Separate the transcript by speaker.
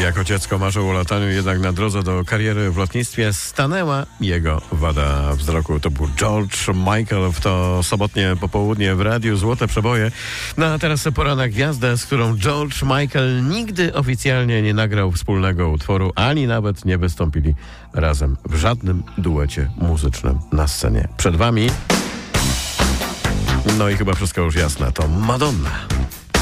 Speaker 1: Jako dziecko marzył o lataniu, jednak na drodze do kariery w lotnictwie stanęła jego wada wzroku. To był George Michael w to sobotnie popołudnie w radiu Złote Przeboje. No a teraz pora na gwiazdę, z którą George Michael nigdy oficjalnie nie nagrał wspólnego utworu, ani nawet nie wystąpili razem w żadnym duecie muzycznym na scenie. Przed wami, no i chyba wszystko już jasne, to Madonna.